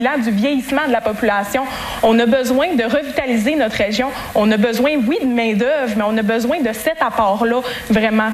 Du vieillissement de la population. On a besoin de revitaliser notre région. On a besoin, oui, de main-d'œuvre, mais on a besoin de cet apport-là, vraiment.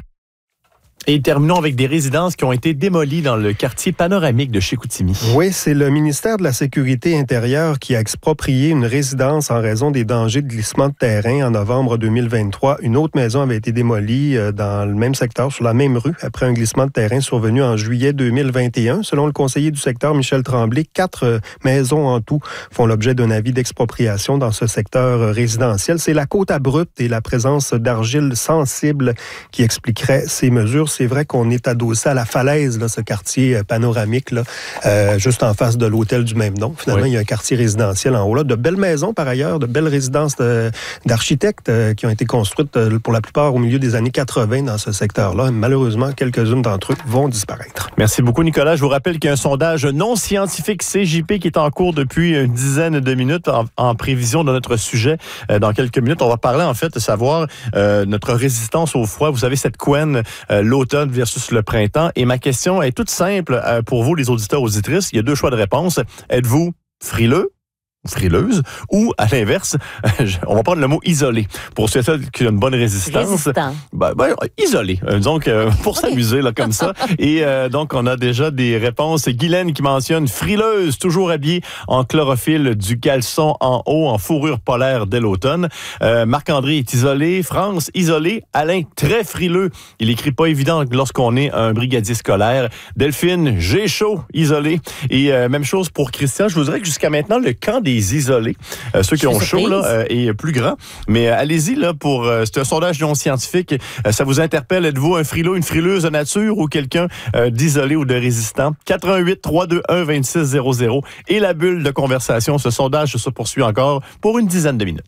Et terminons avec des résidences qui ont été démolies dans le quartier panoramique de Chicoutimi. Oui, c'est le ministère de la Sécurité intérieure qui a exproprié une résidence en raison des dangers de glissement de terrain en novembre 2023. Une autre maison avait été démolie dans le même secteur, sur la même rue, après un glissement de terrain survenu en juillet 2021. Selon le conseiller du secteur, Michel Tremblay, 4 maisons en tout font l'objet d'un avis d'expropriation dans ce secteur résidentiel. C'est la côte abrupte et la présence d'argile sensible qui expliquerait ces mesures. C'est vrai qu'on est adossé à la falaise, là, ce quartier panoramique, là, juste en face de l'hôtel du même nom. Finalement, oui. Il y a un quartier résidentiel en haut. Là, de belles maisons, par ailleurs, de belles résidences d'architectes qui ont été construites pour la plupart au milieu des années 80 dans ce secteur-là. Malheureusement, quelques-unes d'entre eux vont disparaître. Merci beaucoup, Nicolas. Je vous rappelle qu'il y a un sondage non scientifique CJP qui est en cours depuis une dizaine de minutes en prévision de notre sujet. Dans quelques minutes, on va parler, en fait, de savoir notre résistance au froid. Vous savez, cette couenne, l'automne versus le printemps. Et ma question est toute simple pour vous, les auditeurs, auditrices. Il y a 2 choix de réponse. Êtes-vous frileux, frileuse, ou à l'inverse, on va prendre le mot isolé. Pour ceux qui ont une bonne résistance. Résistant. Isolé. Donc, pour s'amuser là comme ça. Et donc, on a déjà des réponses. Guylaine qui mentionne frileuse, toujours habillée en chlorophylle, du caleçon en haut, en fourrure polaire dès l'automne. Marc-André est isolé. France, isolé. Alain, très frileux. Il écrit pas évident lorsqu'on est un brigadier scolaire. Delphine, j'ai chaud, isolé. Et même chose pour Christian. Je vous dirais que jusqu'à maintenant, le camp des isolés, ceux qui ont chaud là, est plus grand. Mais allez-y, là, c'est un sondage non scientifique. Ça vous interpelle? Êtes-vous un frileux, une frileuse de nature ou quelqu'un d'isolé ou de résistant? 88 321 2600 et la bulle de conversation. Ce sondage se poursuit encore pour une dizaine de minutes.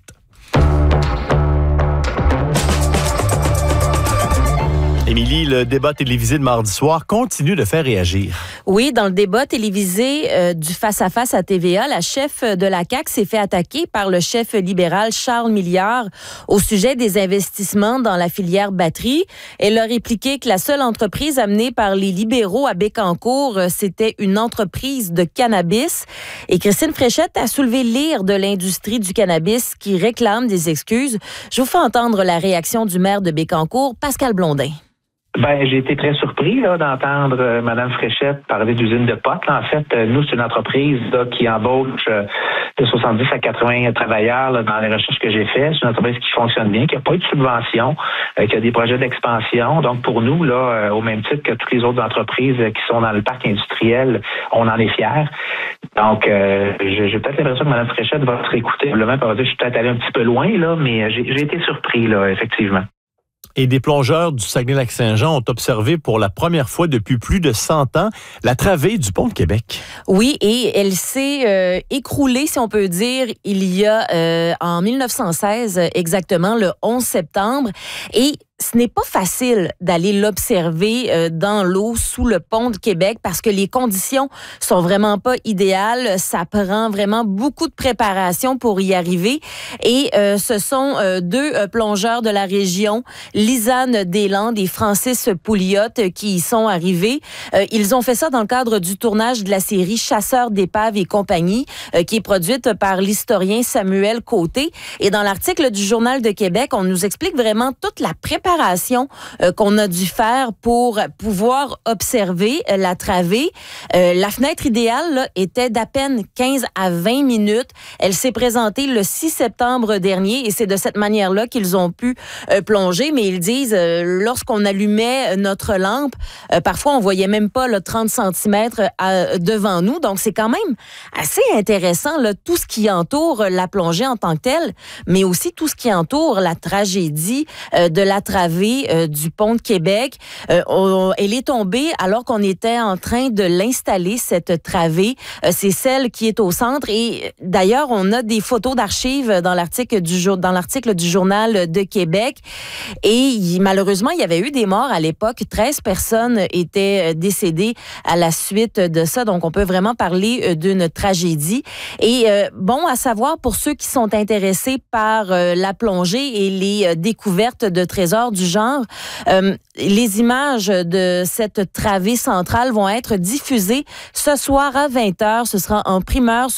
Émilie, le débat télévisé de mardi soir continue de faire réagir. Oui, dans le débat télévisé du face-à-face à TVA, la chef de la CAQ s'est fait attaquer par le chef libéral Charles Milliard au sujet des investissements dans la filière batterie. Elle a répliqué que la seule entreprise amenée par les libéraux à Bécancour, c'était une entreprise de cannabis. Et Christine Fréchette a soulevé l'ire de l'industrie du cannabis qui réclame des excuses. Je vous fais entendre la réaction du maire de Bécancour, Pascal Blondin. J'ai été très surpris là, d'entendre Mme Fréchette parler d'usine de potes. En fait, nous, c'est une entreprise là, qui embauche de 70 à 80 travailleurs là, dans les recherches que j'ai faites. C'est une entreprise qui fonctionne bien, qui n'a pas eu de subvention, qui a des projets d'expansion. Donc, pour nous, là, au même titre que toutes les autres entreprises qui sont dans le parc industriel, on en est fiers. Donc, j'ai peut-être l'impression que Mme Fréchette va se réécouter. Probablement, elle va dire, je suis peut-être allé un petit peu loin, là, mais j'ai été surpris, là, effectivement. Et des plongeurs du Saguenay-Lac-Saint-Jean ont observé pour la première fois depuis plus de 100 ans la travée du pont de Québec. Oui, et elle s'est écroulée, si on peut dire, il y a en 1916, exactement le 11 septembre. Et ce n'est pas facile d'aller l'observer dans l'eau sous le pont de Québec parce que les conditions sont vraiment pas idéales. Ça prend vraiment beaucoup de préparation pour y arriver. Et ce sont 2 plongeurs de la région, Lisanne Deslandes et Francis Pouliot, qui y sont arrivés. Ils ont fait ça dans le cadre du tournage de la série Chasseurs d'épaves et compagnie, qui est produite par l'historien Samuel Côté. Et dans l'article du Journal de Québec, on nous explique vraiment toute la préparation qu'on a dû faire pour pouvoir observer la travée. La fenêtre idéale là, était d'à peine 15 à 20 minutes. Elle s'est présentée le 6 septembre dernier et c'est de cette manière-là qu'ils ont pu plonger. Mais ils disent, lorsqu'on allumait notre lampe, parfois on voyait même pas le 30 cm devant nous. Donc c'est quand même assez intéressant là, tout ce qui entoure la plongée en tant que telle, mais aussi tout ce qui entoure la tragédie de la travée du pont de Québec. Elle est tombée alors qu'on était en train de l'installer, cette travée. C'est celle qui est au centre. Et d'ailleurs, on a des photos d'archives dans l'article du Journal de Québec. Et malheureusement, il y avait eu des morts à l'époque. 13 personnes étaient décédées à la suite de ça. Donc, on peut vraiment parler d'une tragédie. Et bon, à savoir, pour ceux qui sont intéressés par la plongée et les découvertes de trésors du genre, les images de cette travée centrale vont être diffusées ce soir à 20h. Ce sera en primeur